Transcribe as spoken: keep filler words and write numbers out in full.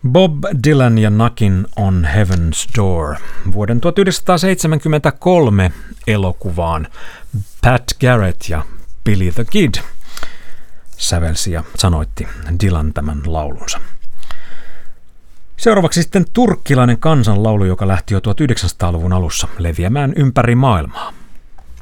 Bob Dylan ja Knockin' on Heaven's Door. Vuoden tuhatyhdeksänsataaseitsemänkymmentäkolme elokuvaan Pat Garrett ja Billy the Kid sävelsi ja sanoitti Dylan tämän laulunsa. Seuraavaksi sitten turkkilainen kansanlaulu, joka lähti jo tuhatyhdeksänsataaluvun alussa leviämään ympäri maailmaa.